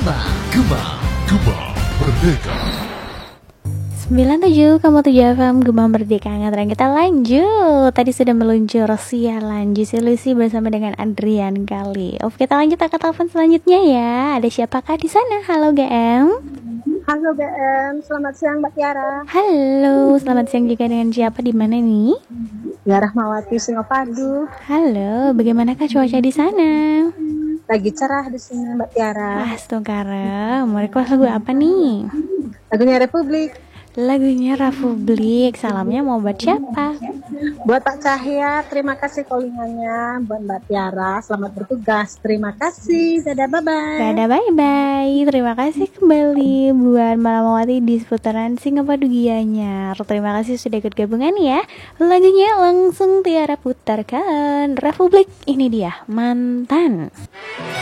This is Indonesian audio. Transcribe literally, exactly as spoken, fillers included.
Tetaplah Gema, Gema Merdeka. sembilan puluh tujuh koma tujuh F M Gema Merdeka. Nganterin kita lanjut. Tadi sudah meluncur sialan Juicy Lucy bersama dengan Adrian kali. Oke, kita lanjut ke telepon selanjutnya ya. Ada siapakah di sana? Halo G M. Halo B M, selamat siang Mbak Tiara. Halo, selamat siang juga dengan siapa di mana nih? Ya Rahmawati Singopadu. Halo, bagaimanakah cuaca di sana? Lagi cerah di sini Mbak Tiara. Astagfirullah, mau request lagu apa nih? Lagunya Republik. Lagunya Republik. Salamnya mau buat siapa? Buat Pak Cahya, terima kasih callingannya. Buat Mbak Tiara, selamat bertugas. Terima kasih. Dadah, bye-bye. Dadah, bye-bye. Terima kasih kembali buat Malamawati di seputaran Singapadu Gianyar. Terima kasih sudah ikut gabungan ya. Lagunya langsung Tiara putarkan. Republik, ini dia Mantan.